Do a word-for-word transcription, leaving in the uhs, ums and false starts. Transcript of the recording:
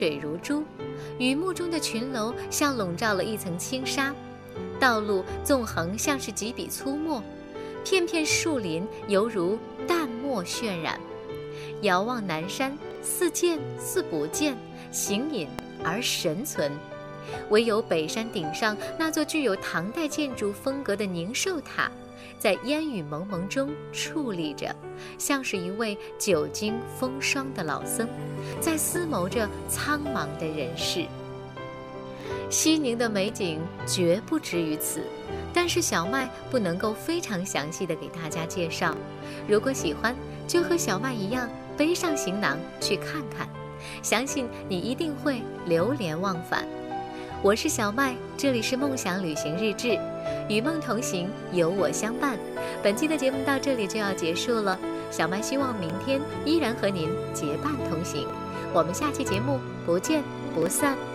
水如珠，雨幕中的群楼像笼罩了一层轻纱，道路纵横像是几笔粗墨，片片树林犹如淡墨渲染。遥望南山，似见似不见，形隐而神存。唯有北山顶上那座具有唐代建筑风格的宁寿塔，在烟雨蒙蒙中矗立着，像是一位久经风霜的老僧，在思谋着苍茫的人世。西宁的美景绝不止于此，但是小麦不能够非常详细的给大家介绍。如果喜欢，就和小麦一样背上行囊去看看，相信你一定会流连忘返。我是小麦，这里是梦想旅行日志，与梦同行，有我相伴。本期的节目到这里就要结束了，小麦希望明天依然和您结伴同行。我们下期节目不见不散。